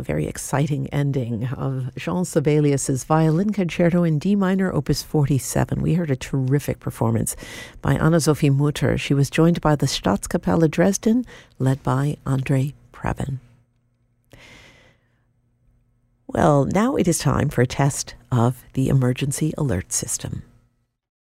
a very exciting ending of Jean Sibelius's Violin Concerto in D minor, Opus 47. We heard a terrific performance by Anna-Sophie Mutter. She was joined by the Staatskapelle Dresden, led by André Previn. Well, now it is time for a test of the emergency alert system.